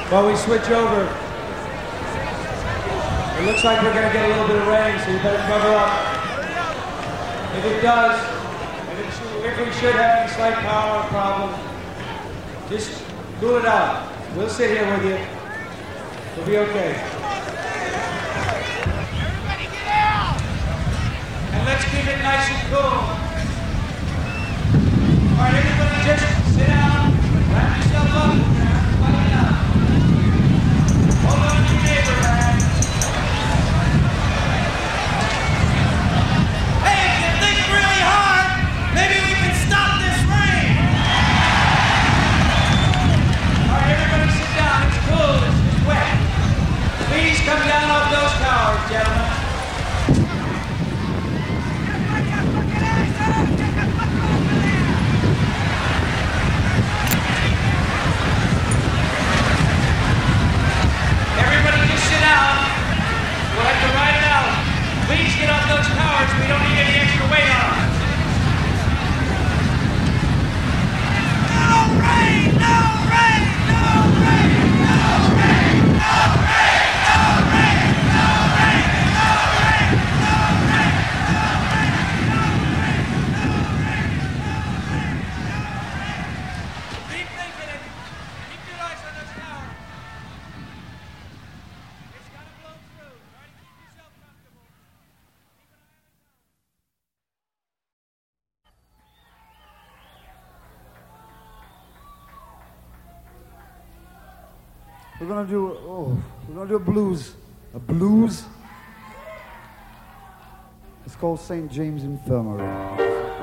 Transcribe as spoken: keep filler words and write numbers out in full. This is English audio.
While we switch over, it looks like we're going to get a little bit of rain, so you better cover up. If it does, if, it should, if we should have any slight power problem, just cool it out. We'll sit here with you. We'll be okay. Everybody get out! And let's keep it nice and cool. All right, everybody just sit down, wrap yourself up, everybody out. Hold on to your neighbor, man. Hey, if you think really hard, maybe we can stop this rain! All right, everybody sit down. It's cool. It's, it's wet. Please come down off those towers, gentlemen. Everybody just sit down. We'll have to ride it out. Please get off those towers. We don't need any extra weight on them. No rain! No rain! No rain! No rain! No rain! No rain! No rain! No rain! No rain! No rain! No rain! No rain! Keep thinking it. Keep your eyes on those towers. It's gonna blow through. Try to keep yourself comfortable. Keep an eye on the We're gonna do oh, we're gonna do a blues, a blues. It's called Saint James Infirmary.